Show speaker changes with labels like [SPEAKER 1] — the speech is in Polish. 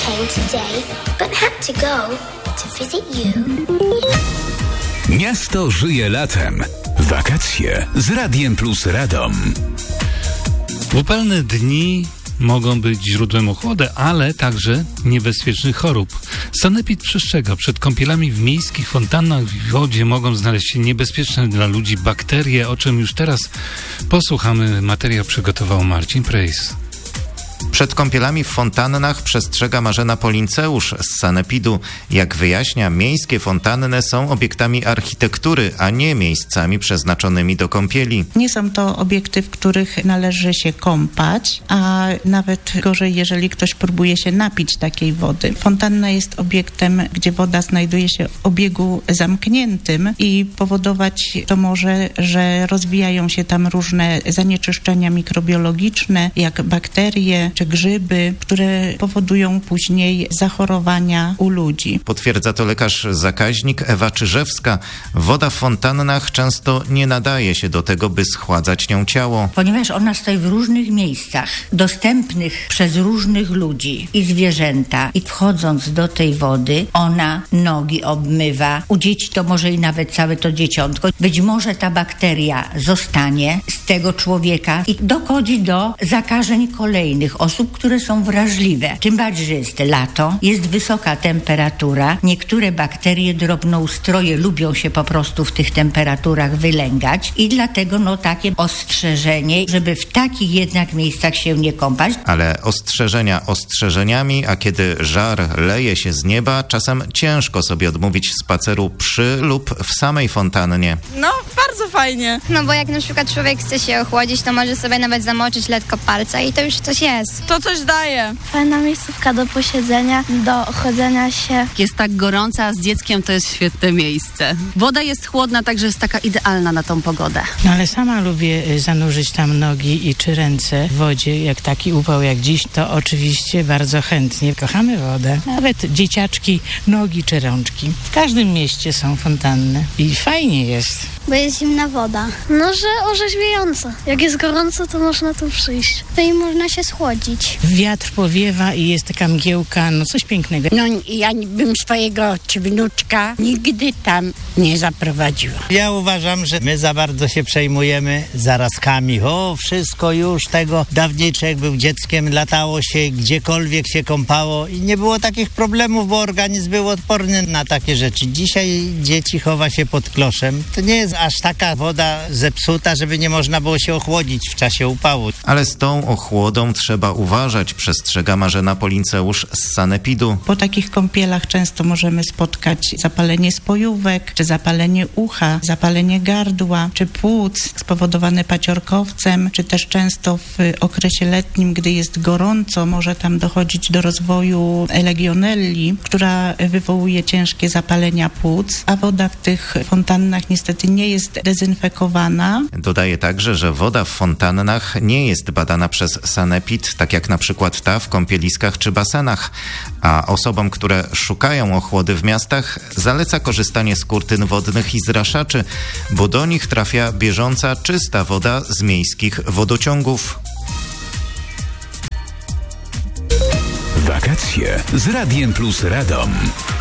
[SPEAKER 1] came today, but had to go to visit you.
[SPEAKER 2] Miasto żyje latem. Wakacje z Radiem Plus Radom.
[SPEAKER 3] Upalne dni mogą być źródłem ochłody, ale także niebezpiecznych chorób. Sanepid przestrzega, przed kąpielami w miejskich fontannach w wodzie mogą znaleźć się niebezpieczne dla ludzi bakterie, o czym już teraz posłuchamy. Materiał przygotował Marcin Prejs.
[SPEAKER 4] Przed kąpielami w fontannach przestrzega Marzena Polinceusz z Sanepidu. Jak wyjaśnia, miejskie fontanny są obiektami architektury, a nie miejscami przeznaczonymi do kąpieli.
[SPEAKER 5] Nie są to obiekty, w których należy się kąpać, a nawet gorzej, jeżeli ktoś próbuje się napić takiej wody. Fontanna jest obiektem, gdzie woda znajduje się w obiegu zamkniętym i powodować to może, że rozwijają się tam różne zanieczyszczenia mikrobiologiczne, jak bakterie czy grzyby, które powodują później zachorowania u ludzi.
[SPEAKER 4] Potwierdza to lekarz zakaźnik Ewa Czyżewska. Woda w fontannach często nie nadaje się do tego, by schładzać nią ciało.
[SPEAKER 6] Ponieważ ona stoi w różnych miejscach, dostępnych przez różnych ludzi i zwierzęta. I wchodząc do tej wody, ona nogi obmywa. U dzieci to może i nawet całe to dzieciątko. Być może ta bakteria zostanie z tego człowieka i dochodzi do zakażeń kolejnych osób, które są wrażliwe. Tym bardziej, że jest lato, jest wysoka temperatura. Niektóre bakterie drobnoustroje lubią się po prostu w tych temperaturach wylęgać i dlatego takie ostrzeżenie, żeby w takich jednak miejscach się nie kąpać.
[SPEAKER 4] Ale ostrzeżenia ostrzeżeniami, a kiedy żar leje się z nieba, czasem ciężko sobie odmówić spaceru przy lub w samej fontannie.
[SPEAKER 7] No, bardzo fajnie.
[SPEAKER 8] No bo jak na przykład człowiek chce się ochłodzić, to może sobie nawet zamoczyć lekko palca i to już coś jest.
[SPEAKER 7] To coś daje.
[SPEAKER 9] Fajna miejscówka do posiedzenia, do chodzenia się.
[SPEAKER 10] Jest tak gorąca, a z dzieckiem to jest świetne miejsce. Woda jest chłodna, także jest taka idealna na tą pogodę.
[SPEAKER 11] No ale sama lubię zanurzyć tam nogi i czy ręce w wodzie, jak taki upał jak dziś, to oczywiście bardzo chętnie. Kochamy wodę. Nawet dzieciaczki, nogi czy rączki. W każdym mieście są fontanny i fajnie jest.
[SPEAKER 9] Bo jest zimna woda.
[SPEAKER 12] No, że orzeźwiająca. Jak jest gorąco, to można tu przyjść.
[SPEAKER 9] To i można się schłodzić.
[SPEAKER 11] Wiatr powiewa i jest taka mgiełka, no coś pięknego.
[SPEAKER 13] No ja bym swojego wnuczka nigdy tam nie zaprowadziła.
[SPEAKER 14] Ja uważam, że my za bardzo się przejmujemy zarazkami. Wszystko już tego. Dawniejszy jak był dzieckiem, latało się, gdziekolwiek się kąpało i nie było takich problemów, bo organizm był odporny na takie rzeczy. Dzisiaj dzieci chowa się pod kloszem. To nie jest aż taka woda zepsuta, żeby nie można było się ochłodzić w czasie upału.
[SPEAKER 4] Ale z tą ochłodą trzeba uważać, przestrzega Marzena Polinceusz z Sanepidu.
[SPEAKER 5] Po takich kąpielach często możemy spotkać zapalenie spojówek, czy zapalenie ucha, zapalenie gardła, czy płuc spowodowane paciorkowcem, czy też często w okresie letnim, gdy jest gorąco, może tam dochodzić do rozwoju legionelli, która wywołuje ciężkie zapalenia płuc, a woda w tych fontannach niestety nie jest dezynfekowana.
[SPEAKER 4] Dodaje także, że woda w fontannach nie jest badana przez Sanepid, tak jak na przykład ta w kąpieliskach czy basenach, a osobom, które szukają ochłody w miastach, zaleca korzystanie z kurtyn wodnych i zraszaczy, bo do nich trafia bieżąca, czysta woda z miejskich wodociągów.
[SPEAKER 2] Wakacje z Radiem Plus Radom.